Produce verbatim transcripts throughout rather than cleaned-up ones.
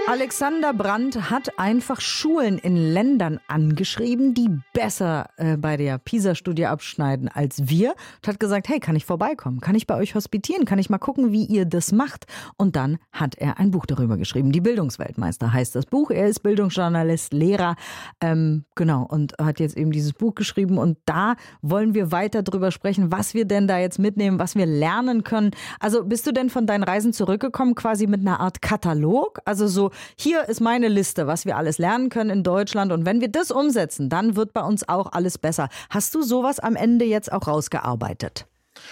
Alexander Brandt hat einfach Schulen in Ländern angeschrieben, die besser äh, bei der PISA-Studie abschneiden als wir. Und hat gesagt, hey, kann ich vorbeikommen? Kann ich bei euch hospitieren? Kann ich mal gucken, wie ihr das macht? Und dann hat er ein Buch darüber geschrieben. Die Bildungsweltmeister heißt das Buch. Er ist Bildungsjournalist, Lehrer, ähm, genau, und hat jetzt eben dieses Buch geschrieben. Und da wollen wir weiter drüber sprechen, was wir denn da jetzt mitnehmen, was wir lernen können. Also bist du denn von deinen Reisen zurückgekommen quasi mit einer Art Katalog? Also so, hier ist meine Liste, was wir alles lernen können in Deutschland. Und wenn wir das umsetzen, dann wird bei uns auch alles besser. Hast du sowas am Ende jetzt auch rausgearbeitet?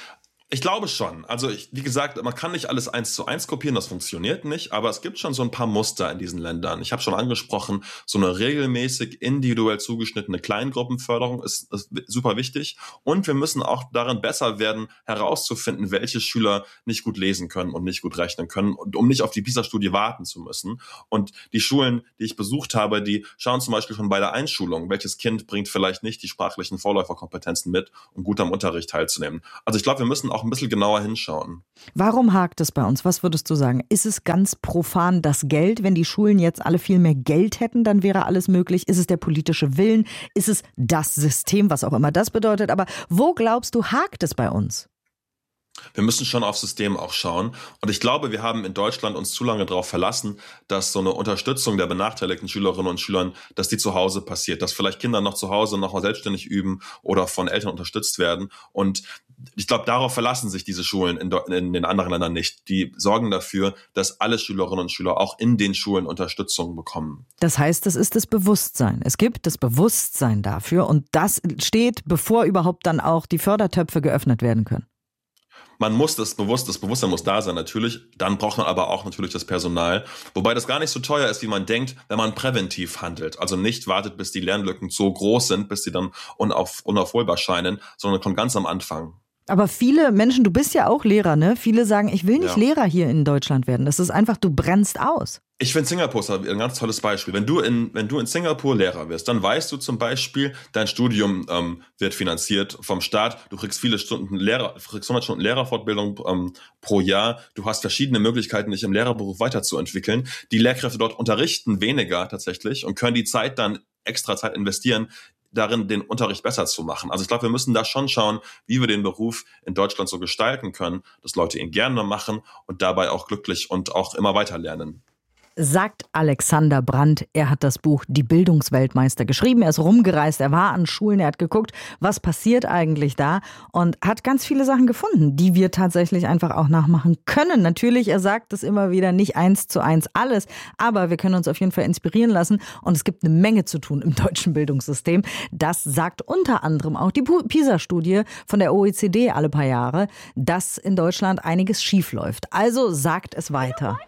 Ich glaube schon. Also ich, wie gesagt, man kann nicht alles eins zu eins kopieren, das funktioniert nicht, aber es gibt schon so ein paar Muster in diesen Ländern. Ich habe schon angesprochen, so eine regelmäßig individuell zugeschnittene Kleingruppenförderung ist, ist super wichtig und wir müssen auch darin besser werden, herauszufinden, welche Schüler nicht gut lesen können und nicht gut rechnen können, und um nicht auf die PISA-Studie warten zu müssen. Und die Schulen, die ich besucht habe, die schauen zum Beispiel schon bei der Einschulung, welches Kind bringt vielleicht nicht die sprachlichen Vorläuferkompetenzen mit, um gut am Unterricht teilzunehmen. Also ich glaube, wir müssen auch auch ein bisschen genauer hinschauen. Warum hakt es bei uns? Was würdest du sagen? Ist es ganz profan das Geld? Wenn die Schulen jetzt alle viel mehr Geld hätten, dann wäre alles möglich. Ist es der politische Willen? Ist es das System, was auch immer das bedeutet? Aber wo glaubst du, hakt es bei uns? Wir müssen schon aufs System auch schauen. Und ich glaube, wir haben in Deutschland uns zu lange darauf verlassen, dass so eine Unterstützung der benachteiligten Schülerinnen und Schülern, dass die zu Hause passiert, dass vielleicht Kinder noch zu Hause noch mal selbstständig üben oder von Eltern unterstützt werden. Und ich glaube, darauf verlassen sich diese Schulen in, in den anderen Ländern nicht. Die sorgen dafür, dass alle Schülerinnen und Schüler auch in den Schulen Unterstützung bekommen. Das heißt, es ist das Bewusstsein. Es gibt das Bewusstsein dafür und das steht, bevor überhaupt dann auch die Fördertöpfe geöffnet werden können. Man muss das bewusst, das Bewusstsein muss da sein, natürlich. Dann braucht man aber auch natürlich das Personal. Wobei das gar nicht so teuer ist, wie man denkt, wenn man präventiv handelt. Also nicht wartet, bis die Lernlücken so groß sind, bis sie dann unauf, unaufholbar scheinen, sondern schon ganz am Anfang. Aber viele Menschen, du bist ja auch Lehrer, ne? Viele sagen, ich will nicht Ja. Lehrer hier in Deutschland werden. Das ist einfach, du brennst aus. Ich finde Singapur ist ein ganz tolles Beispiel. Wenn du in, wenn du in Singapur Lehrer wirst, dann weißt du zum Beispiel, dein Studium ähm, wird finanziert vom Staat. Du kriegst viele Stunden Lehrer, du kriegst hundert Stunden Lehrerfortbildung ähm, pro Jahr. Du hast verschiedene Möglichkeiten, dich im Lehrerberuf weiterzuentwickeln. Die Lehrkräfte dort unterrichten weniger tatsächlich und können die Zeit dann extra Zeit investieren, darin den Unterricht besser zu machen. Also ich glaube, wir müssen da schon schauen, wie wir den Beruf in Deutschland so gestalten können, dass Leute ihn gerne machen und dabei auch glücklich und auch immer weiter lernen. Sagt Alexander Brandt. Er hat das Buch Die Bildungsweltmeister geschrieben. Er ist rumgereist, er war an Schulen, er hat geguckt, was passiert eigentlich da und hat ganz viele Sachen gefunden, die wir tatsächlich einfach auch nachmachen können. Natürlich, er sagt es immer wieder, nicht eins zu eins alles, aber wir können uns auf jeden Fall inspirieren lassen und es gibt eine Menge zu tun im deutschen Bildungssystem. Das sagt unter anderem auch die PISA-Studie von der O E C D alle paar Jahre, dass in Deutschland einiges schief läuft. Also sagt es weiter.